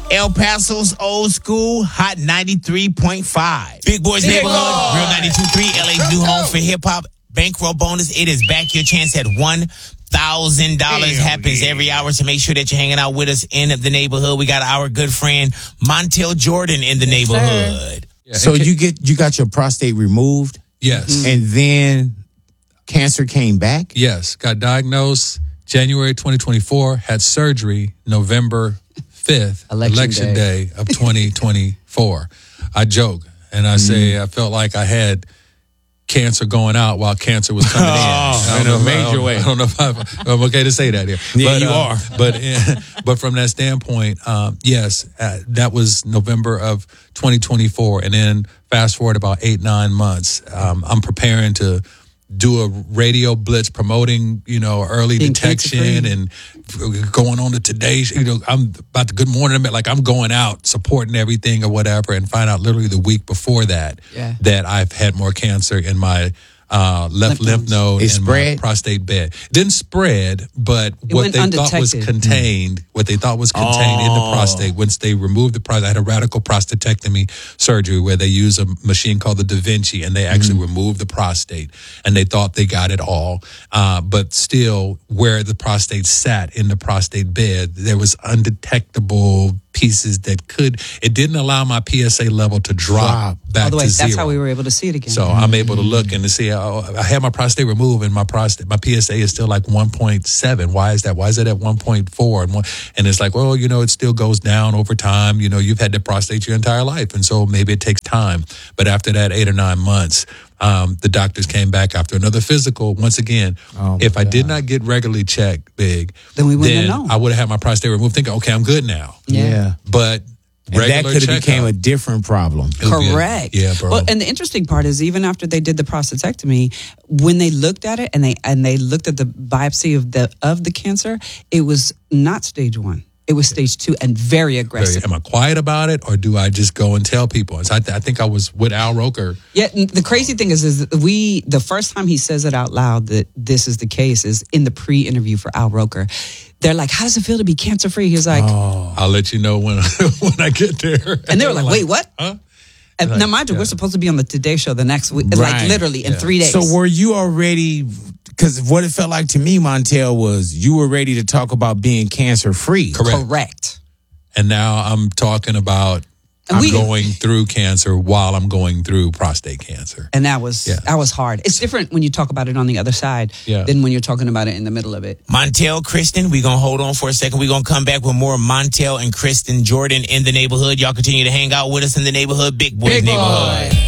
El Paso's old school, Hot 93.5. Big Boys Neighborhood, Real 92.3, LA's new home for hip-hop. Bankroll bonus, it is back. Your chance at $1,000 happens every hour, so make sure that you're hanging out with us in the neighborhood. We got our good friend Montel Jordan in the neighborhood. Yeah, So you got your prostate removed? Yes. And then cancer came back? Yes. Got diagnosed January 2024, had surgery November 5th, election day of 2024. I joke and I say I felt like I had cancer going out while cancer was coming in. In a major way. I don't know if I'm okay to say that here. Yeah, you are. But from that standpoint, yes, that was November of 2024. And then fast forward about 8-9 months, I'm preparing to do a radio blitz promoting, early detection and going on to Today. I'm about to Good Morning. I'm going out supporting everything or whatever, and find out literally the week before that that I've had more cancer in my left lymph node and my prostate bed. Didn't spread, but what they thought was contained in the prostate, once they removed the prostate, I had a radical prostatectomy surgery where they use a machine called the Da Vinci, and they actually removed the prostate, and they thought they got it all. But still, where the prostate sat in the prostate bed, there was undetectable pieces that it didn't allow my PSA level to drop back to zero. That's how we were able to see it again. So I'm able to look and to see, I had my prostate removed, and my PSA is still like 1.7. Why is that? Why is it at 1.4? And it's like, well, it still goes down over time. You've had the prostate your entire life, and so maybe it takes time. But after that 8 or 9 months, the doctors came back after another physical. Once again, if I did not get regularly checked, then I would have had my prostate removed, thinking, okay, I'm good now. Yeah. But that could have became a different problem. Correct. Yeah, bro. Well, and the interesting part is, even after they did the prostatectomy, when they looked at it and they looked at the biopsy of the cancer, it was not stage 1. It was stage 2 and very aggressive. Am I quiet about it, or do I just go and tell people? So I think I was with Al Roker. Yeah, the crazy thing is the first time he says it out loud that this is the case is in the pre-interview for Al Roker. They're like, how does it feel to be cancer-free? He was like, I'll let you know when I get there. And they were like, wait, what? Huh? And now, mind you, we're supposed to be on the Today Show the next week, like literally in 3 days. So were you already, because what it felt like to me, Montel, was you were ready to talk about being cancer-free. Correct. And now I'm talking about going through cancer while I'm going through prostate cancer. And that was hard. It's different when you talk about it on the other side than when you're talking about it in the middle of it. Montel, Kristen, we're going to hold on for a second. We're going to come back with more Montel and Kristen Jordan in the neighborhood. Y'all continue to hang out with us in the neighborhood. Big Boys Neighborhood.